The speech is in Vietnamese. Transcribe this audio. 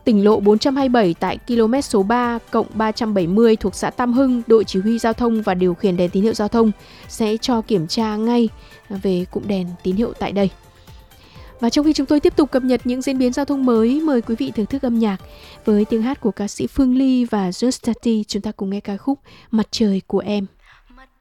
tỉnh lộ 427 tại km số 3 cộng 370 thuộc xã Tam Hưng, đội chỉ huy giao thông và điều khiển đèn tín hiệu giao thông sẽ cho kiểm tra ngay về cụm đèn tín hiệu tại đây. Và trong khi chúng tôi tiếp tục cập nhật những diễn biến giao thông mới, mời quý vị thưởng thức âm nhạc với tiếng hát của ca sĩ Phương Ly và Justati. Chúng ta cùng nghe ca khúc Mặt trời của em.